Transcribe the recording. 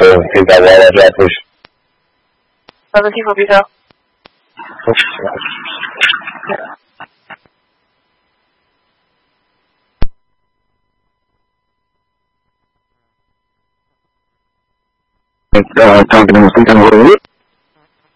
听到我了这样会是。 能听我比较。 Talk to them,